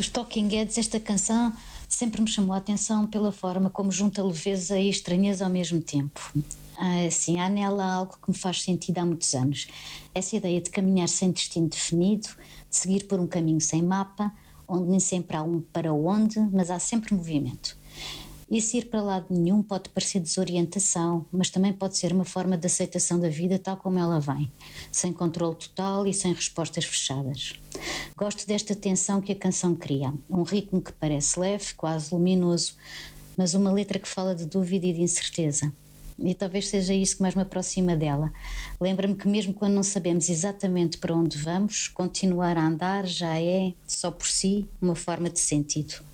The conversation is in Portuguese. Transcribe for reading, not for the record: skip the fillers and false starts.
dos Talking Heads, esta canção sempre me chamou a atenção pela forma como junta leveza e estranheza ao mesmo tempo. Assim, há nela algo que me faz sentido há muitos anos. Essa ideia de caminhar sem destino definido, de seguir por um caminho sem mapa, onde nem sempre há um para onde, mas há sempre movimento. E se ir para lado nenhum pode parecer desorientação, mas também pode ser uma forma de aceitação da vida tal como ela vem, sem controle total e sem respostas fechadas. Gosto desta tensão que a canção cria, um ritmo que parece leve, quase luminoso, mas uma letra que fala de dúvida e de incerteza. E talvez seja isso que mais me aproxima dela. Lembra-me que mesmo quando não sabemos exatamente para onde vamos, continuar a andar já é, só por si, uma forma de sentido.